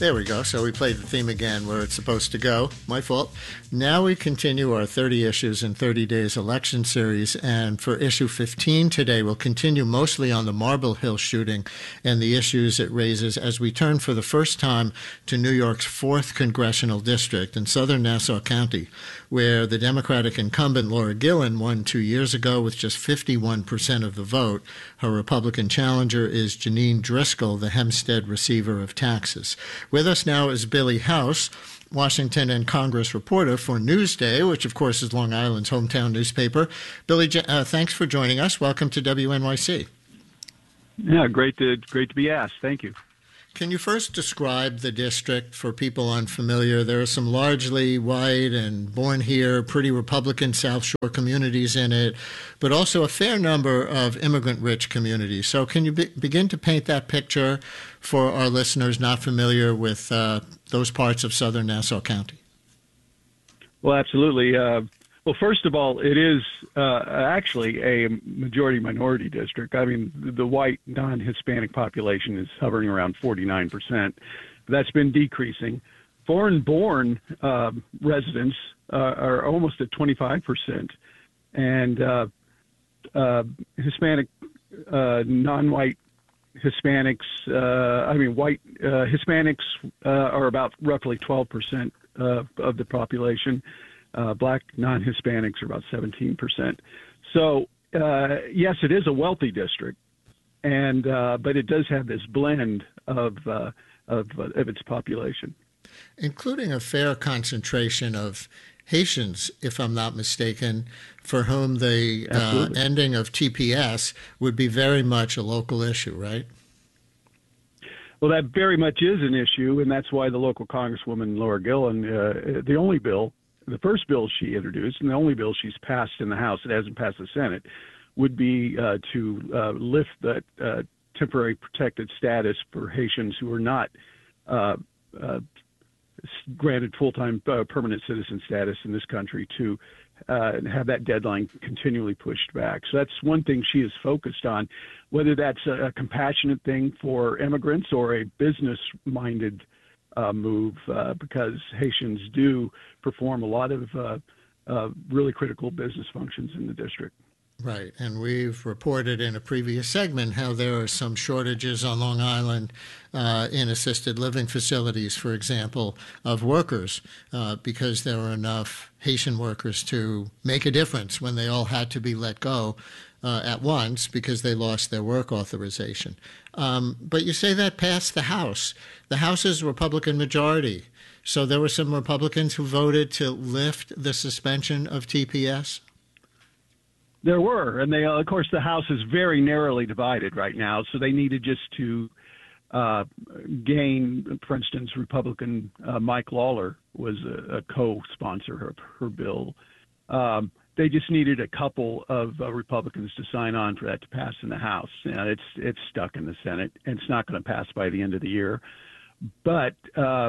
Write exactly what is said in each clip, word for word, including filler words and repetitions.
There we go. So we played the theme again where it's supposed to go. My fault. Now we continue our thirty issues in thirty days election series. And for issue fifteen today, we'll continue mostly on the Marble Hill shooting and the issues it raises as we turn for the first time to New York's fourth congressional district in southern Nassau County, where the Democratic incumbent Laura Gillen won two years ago with just fifty-one percent of the vote. Her Republican challenger is Janine Driscoll, the Hempstead receiver of taxes. With us now is Billy House, Washington and Congress reporter for Newsday, which, of course, is Long Island's hometown newspaper. Billy, uh, thanks for joining us. Welcome to W N Y C. Yeah, great to great to be asked. Thank you. Can you first describe the district for people unfamiliar? There are some largely white and born here, pretty Republican South Shore communities in it, but also a fair number of immigrant-rich communities. So can you be- begin to paint that picture for our listeners not familiar with uh, those parts of southern Nassau County? Well, absolutely. Uh, well, first of all, it is uh, actually a majority-minority district. I mean, the white non-Hispanic population is hovering around forty-nine percent. That's been decreasing. Foreign-born uh, residents uh, are almost at twenty-five percent. And uh, uh, Hispanic, uh, non-white Hispanics, uh, I mean, white uh, Hispanics uh, are about roughly twelve percent uh, of the population. Uh, black non-Hispanics are about seventeen percent. So, uh, yes, it is a wealthy district, and uh, but it does have this blend of, uh, of, uh, of its population. Including a fair concentration of Haitians, if I'm not mistaken, for whom the uh, ending of T P S would be very much a local issue, right? Well, that very much is an issue, and that's why the local Congresswoman Laura Gillen, uh, the only bill, the first bill she introduced, and the only bill she's passed in the House, it hasn't passed the Senate, would be uh, to uh, lift that uh, temporary protected status for Haitians who are not uh, uh, granted full-time uh, permanent citizen status in this country, to uh, have that deadline continually pushed back. So that's one thing she is focused on, whether that's a, a compassionate thing for immigrants or a business-minded uh, move, uh, because Haitians do perform a lot of uh, uh, really critical business functions in the district. Right, and we've reported in a previous segment how there are some shortages on Long Island uh, in assisted living facilities, for example, of workers, uh, because there were enough Haitian workers to make a difference when they all had to be let go uh, at once because they lost their work authorization. Um, but you say that passed the House. The House is a Republican majority, so there were some Republicans who voted to lift the suspension of T P S? There were, and they, of course, the House is very narrowly divided right now, so they needed just to uh, gain, for instance, Republican uh, Mike Lawler was a, a co-sponsor of her bill. Um, they just needed a couple of uh, Republicans to sign on for that to pass in the House. And it's it's stuck in the Senate, and it's not going to pass by the end of the year. But uh,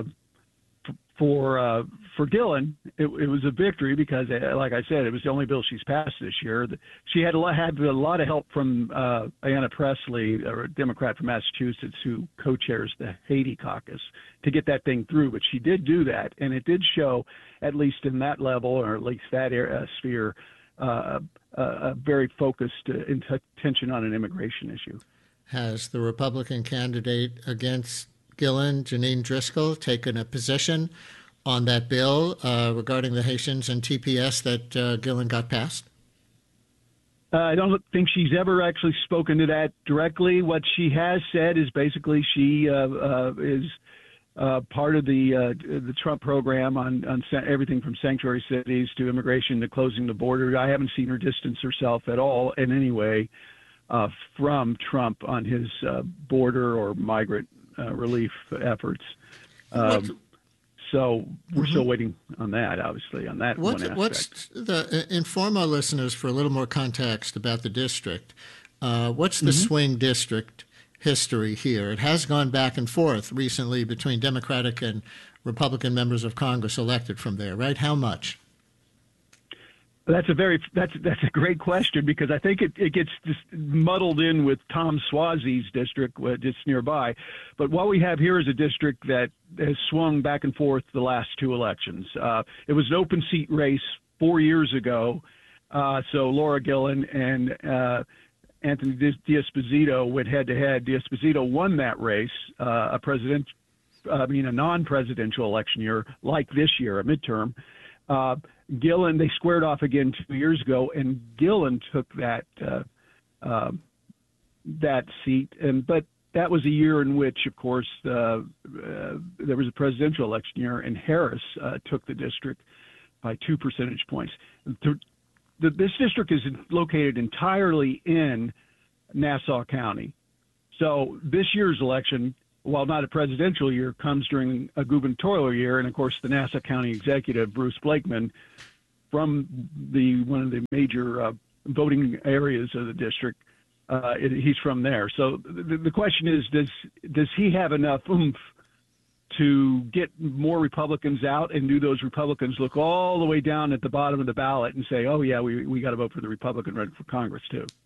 For uh, for Gillen, it, it was a victory because, uh, like I said, it was the only bill she's passed this year. She had a lot, had a lot of help from uh, Ayanna Pressley, a Democrat from Massachusetts, who co-chairs the Haiti caucus, to get that thing through. But she did do that, and it did show, at least in that level, or at least that area, sphere, uh, a, a very focused uh, intention on an immigration issue. Has the Republican candidate against Gillen, Janine Driscoll, taken a position on that bill uh, regarding the Haitians and T P S that uh, Gillen got passed? Uh, I don't think she's ever actually spoken to that directly. What she has said is basically she uh, uh, is uh, part of the uh, the Trump program on, on everything from sanctuary cities to immigration to closing the border. I haven't seen her distance herself at all in any way uh, from Trump on his uh, border or migrant Uh, relief efforts. Um, so we're mm-hmm. still waiting on that, obviously, on that what's, one aspect. What's the, inform our listeners for a little more context about the district. Uh, what's the mm-hmm. swing district history here? It has gone back and forth recently between Democratic and Republican members of Congress elected from there, right? How much? That's a very that's that's a great question, because I think it, it gets just muddled in with Tom Suozzi's district just nearby. But what we have here is a district that has swung back and forth the last two elections. Uh, it was an open seat race four years ago, uh, so Laura Gillen and uh, Anthony D'Esposito went head to head. D'Esposito won that race, uh, a president, I mean a non-presidential election year like this year, a midterm. Uh, Gillen, they squared off again two years ago, and Gillen took that uh, uh, that seat. And but that was a year in which, of course, uh, uh, there was a presidential election year, and Harris uh, took the district by two percentage points. The, the, this district is located entirely in Nassau County, so this year's election, while not a presidential year, comes during a gubernatorial year. And of course, the Nassau County executive, Bruce Blakeman, from the one of the major uh, voting areas of the district, uh, it, he's from there. So the, the question is, does does he have enough oomph to get more Republicans out, and do those Republicans look all the way down at the bottom of the ballot and say, oh yeah, we we got to vote for the Republican running for Congress too?